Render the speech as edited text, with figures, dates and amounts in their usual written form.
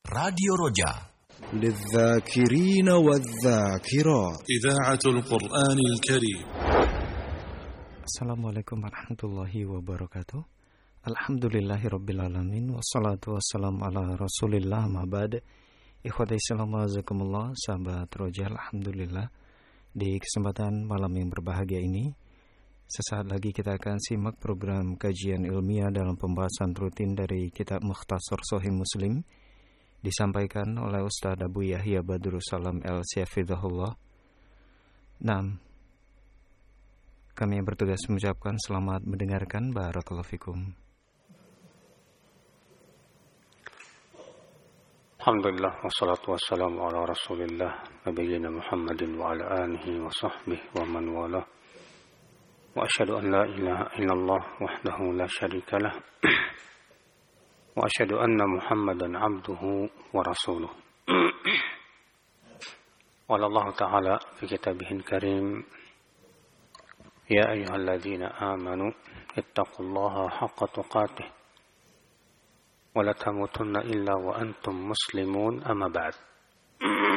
Radio Roja للذاكرين والذاكرات إذاعة القرآن الكريم. Assalamualaikum warahmatullahi wabarakatuh. Alhamdulillahirrabbilalamin. Wassalatu wassalamu ala rasulillah ma'bad. Ikhwati Islam azakumullah, sahabat Roja, alhamdulillah. Di kesempatan malam yang berbahagia ini, sesaat lagi kita akan simak program kajian ilmiah dalam pembahasan rutin dari kitab Mukhtasar Sahih Muslim, disampaikan oleh Ustaz Abu Yahya Badrussalam El-Syafidahullah. Kami yang bertugas mengucapkan selamat mendengarkan. Barakallahu fikum. Alhamdulillah, wassalatu wassalamu ala rasulillah nabiyyina Muhammadin wa ala alihi wa sahbihi wa man wala. Wa asyhadu an la ilaha illallah wahdahu la syarika lah. Wa asyhadu anna Muhammadan abduhu wa rasuluh. Qala Allah Ta'ala fi kitabihil karim, ya ayyuhalladzina amanu ittaqullaha haqqa tuqatih wa la tamutunna illa wa antum muslimun, amma ba'd.